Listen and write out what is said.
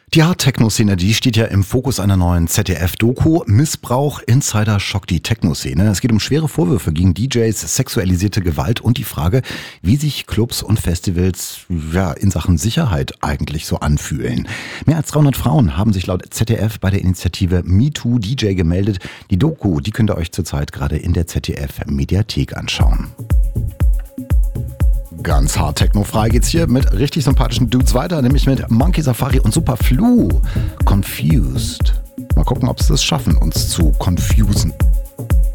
Die Hard-Techno-Szene, die steht ja im Fokus einer neuen ZDF-Doku. Missbrauch, Insider schockt die Techno-Szene. Es geht um schwere Vorwürfe gegen DJs, sexualisierte Gewalt und die Frage, wie sich Clubs und Festivals in Sachen Sicherheit eigentlich so anfühlen. Mehr als 300 Frauen haben sich laut ZDF bei der Initiative MeToo DJ gemeldet. Die Doku, die könnt ihr euch zurzeit gerade in der ZDF-Mediathek anschauen. Ganz hart technofrei geht's hier mit richtig sympathischen Dudes weiter, nämlich mit Monkey Safari und Super Flu. Confused. Mal gucken, ob sie es schaffen, uns zu confusen.